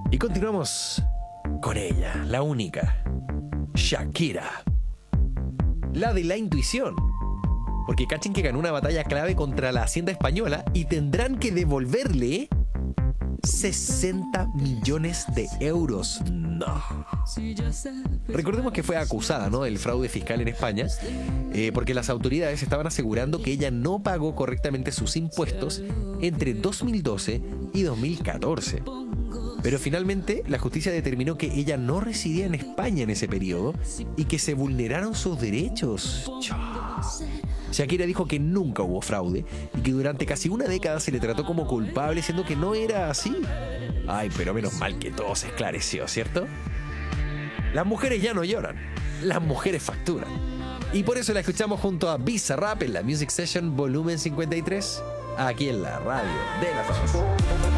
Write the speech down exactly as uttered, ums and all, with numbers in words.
Y continuamos con ella, la única, Shakira. La de la intuición. Porque cachen que ganó una batalla clave contra la Hacienda Española y tendrán que devolverle sesenta millones de euros. No. Recordemos que fue acusada, ¿no?, del fraude fiscal en España, eh, porque las autoridades estaban asegurando que ella no pagó correctamente sus impuestos entre dos mil doce y dos mil catorce. Pero finalmente la justicia determinó que ella no residía en España en ese periodo y que se vulneraron sus derechos. Shakira dijo que nunca hubo fraude y que durante casi una década se le trató como culpable, siendo que no era así. Ay, pero menos mal que todo se esclareció, ¿cierto? Las mujeres ya no lloran, las mujeres facturan. Y por eso la escuchamos junto a Bizarrap en la Music Session Volumen cincuenta y tres, aquí en la radio de La Paz.